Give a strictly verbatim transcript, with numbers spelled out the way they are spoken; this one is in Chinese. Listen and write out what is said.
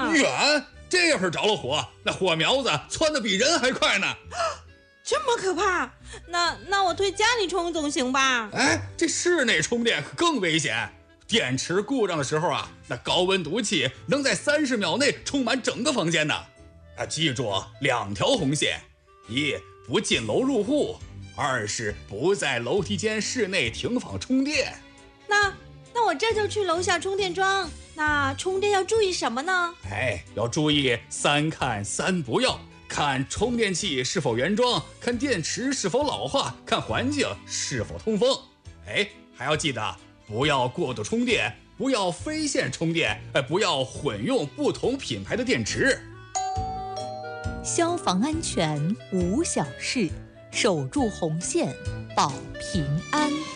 啊？ 远，这要是着了火，那火苗子窜得比人还快呢。 这么可怕？那那我推家里充总行吧？ 哎，这室内充电可更危险。电池故障的时候啊，那高温毒气能在三十秒内充满整个房间呢。啊，记住两条红线：一，不进楼入户；二是不在楼梯间室内停放充电。 那那我这就去楼下充电桩。那充电要注意什么呢？ 哎，要注意三看三不要。看充电器是否原装，看电池是否老化，看环境是否通风。哎，还要记得不要过度充电，不要非线充电，哎，不要混用不同品牌的电池。 消防安全无小事，守住红线保平安。